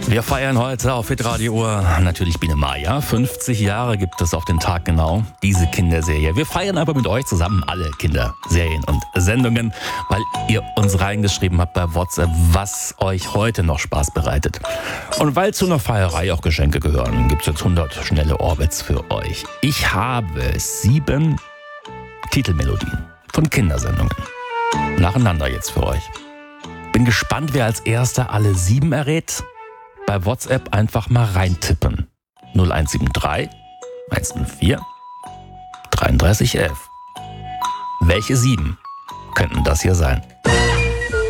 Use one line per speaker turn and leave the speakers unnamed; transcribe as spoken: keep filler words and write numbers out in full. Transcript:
Wir feiern heute auf Hitradio Uhr natürlich Biene Maya. fünfzig Jahre gibt es auf den Tag genau, diese Kinderserie. Wir feiern aber mit euch zusammen alle Kinderserien und Sendungen, weil ihr uns reingeschrieben habt bei WhatsApp, was euch heute noch Spaß bereitet. Und weil zu einer Feierei auch Geschenke gehören, gibt es jetzt hundert schnelle Orbits für euch. Ich habe sieben Titelmelodien von Kindersendungen. Nacheinander jetzt für euch. Bin gespannt, wer als erster alle sieben errät. Bei WhatsApp einfach mal reintippen. null eins sieben drei, eins null vier, drei drei eins eins. Welche sieben könnten das hier sein?